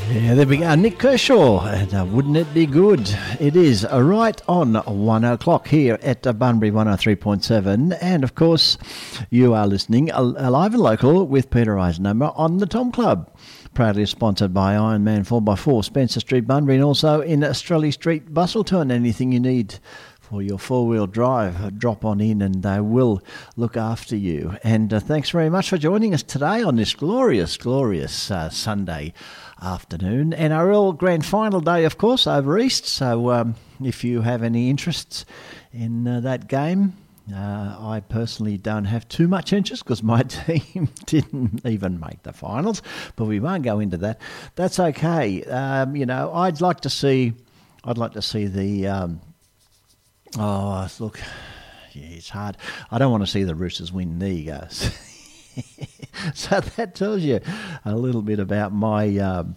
Yeah, there we go. Nick Kershaw, and wouldn't it be good? It is right on 1 o'clock here at Bunbury 103.7. And, of course, you are listening live and local with Peter Eisenhower on the Tom Club. Proudly sponsored by Ironman 4x4, Spencer Street, Bunbury, and also in Australia Street, Busselton. Anything you need for your four-wheel drive, drop on in and they will look after you. And thanks very much for joining us today on this glorious Sunday afternoon. NRL Grand Final day, of course, over East. So if you have any interests in that game, I personally don't have too much interest because my team didn't even make the finals, but we won't go into that. That's okay. I'd like to see the... look, yeah, it's hard. I don't want to see the Roosters win. There you go. So that tells you a little bit about my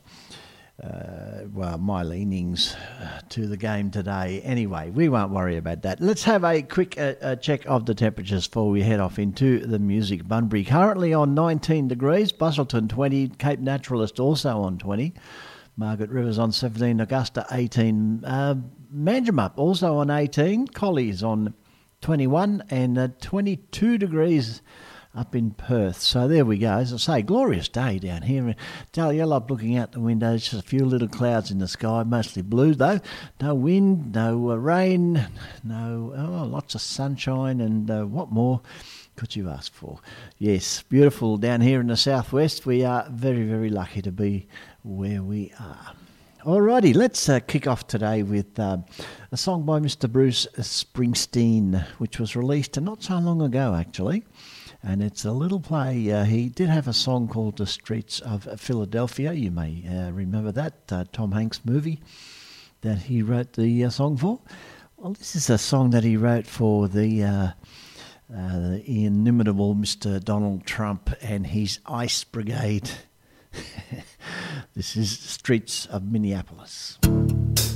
my leanings to the game today. Anyway, we won't worry about that. Let's have a quick check of the temperatures before we head off into the music. Bunbury currently on 19 degrees, Busselton 20, Cape Naturalist also on 20, Margaret Rivers on 17, Augusta 18, Manjimup also on 18, Collies on 21 and 22 degrees up in Perth. So there we go. As I say, glorious day down here. Dalyellop looking out the window, just a few little clouds in the sky, mostly blue though. No wind, no rain, lots of sunshine, and what more could you ask for? Yes, beautiful down here in the southwest. We are very, very lucky to be where we are. Alrighty, let's kick off today with a song by Mr. Bruce Springsteen, which was released not so long ago, actually. And it's a little play. He did have a song called The Streets of Philadelphia. You may remember that, Tom Hanks movie that he wrote the song for. Well, this is a song that he wrote for the inimitable Mr. Donald Trump and his ICE Brigade. This is Streets of Minneapolis.